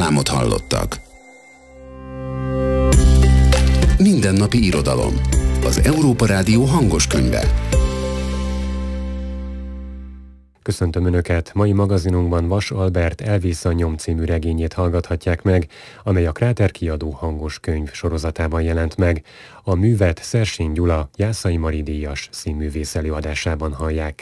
reklámot hallottak. Mindennapi irodalom. Az Európa Rádió hangos könyve. Köszöntöm Önöket! Mai magazinunkban Vas Albert Elvész a nyom című regényét hallgathatják meg, amely a Kráter kiadó hangos könyv sorozatában jelent meg. A művet Szersény Gyula Jászai Mari díjas színművész előadásában hallják.